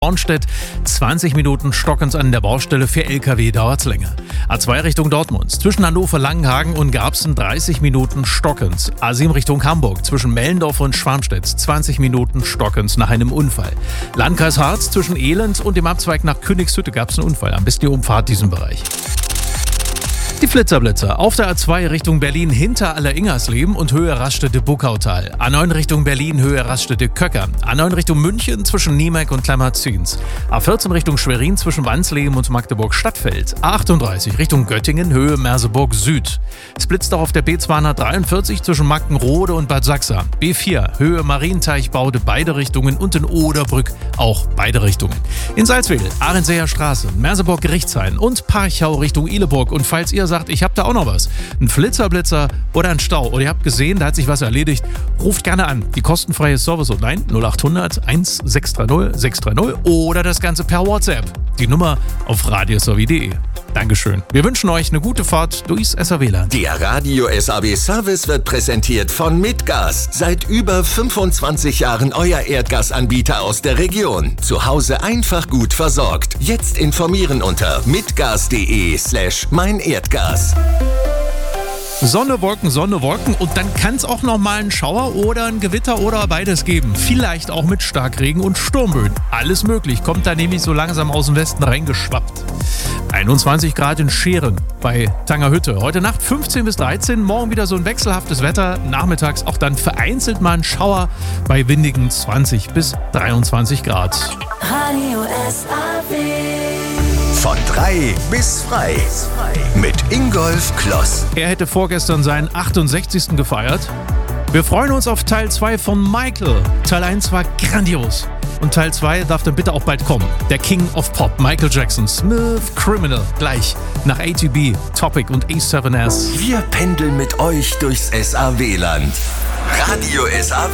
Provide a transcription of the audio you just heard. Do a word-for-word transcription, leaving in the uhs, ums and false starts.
Bornstedt, zwanzig Minuten stockend an der Baustelle, für L K W dauert's länger. A zwei Richtung Dortmund, zwischen Hannover, Langenhagen und Garbsen dreißig Minuten stockend. A sieben Richtung Hamburg, zwischen Mellendorf und Schwarmstedt, zwanzig Minuten stockend nach einem Unfall. Landkreis Harz, zwischen Elend und dem Abzweig nach Königshütte gab's einen Unfall, am besten die Umfahrt diesen Bereich. Die Flitzerblitzer auf der A zwei Richtung Berlin hinter Alleringersleben und Höhe Raststätte-Buckautal. A neun Richtung Berlin, Höhe Raststätte-Köcker. A neun Richtung München zwischen Niemek und Klammerzins. A vierzehn Richtung Schwerin zwischen Wansleben und Magdeburg-Stadtfeld. A achtunddreißig Richtung Göttingen, Höhe Merseburg Süd. Es blitzt auch auf der B zweihundertdreiundvierzig zwischen Mackenrode und Bad Sachsa. B vier, Höhe Marienteichbaude, beide Richtungen und in Oderbrück auch beide Richtungen. In Salzwedel, Arendseer Straße, Merseburg Gerichtshain und Parchau Richtung Ihleburg. Und falls ihr sagt, ich hab da auch noch was, ein Flitzerblitzer oder ein Stau oder ihr habt gesehen, da hat sich was erledigt, ruft gerne an. Die kostenfreie Service-Hotline null achthundert eins sechs drei null sechs drei null oder das Ganze per WhatsApp. Die Nummer auf radiosavi punkt de. Dankeschön. Wir wünschen euch eine gute Fahrt durchs S A W-Land. Der Radio S A W-Service wird präsentiert von Mitgas. Seit über fünfundzwanzig Jahren euer Erdgasanbieter aus der Region. Zu Hause einfach gut versorgt. Jetzt informieren unter mitgas.de slash mein Erdgas. Sonne, Wolken, Sonne, Wolken und dann kann es auch noch mal einen Schauer oder ein Gewitter oder beides geben. Vielleicht auch mit Starkregen und Sturmböen. Alles möglich, kommt da nämlich so langsam aus dem Westen reingeschwappt. einundzwanzig Grad in Scheren bei Tangerhütte. Heute Nacht fünfzehn bis dreizehn, morgen wieder so ein wechselhaftes Wetter. Nachmittags auch dann vereinzelt mal ein Schauer bei windigen zwanzig bis dreiundzwanzig Grad. Radio S A W. Von drei bis frei. Mit Ingolf Kloss. Er hätte vorgestern seinen achtundsechzigsten gefeiert. Wir freuen uns auf Teil zwei von Michael. Teil eins war grandios. Und Teil zwei darf dann bitte auch bald kommen. Der King of Pop, Michael Jackson, Smooth Criminal. Gleich nach A T B, Topic und A seven S. Wir pendeln mit euch durchs S A W-Land. Radio S A W.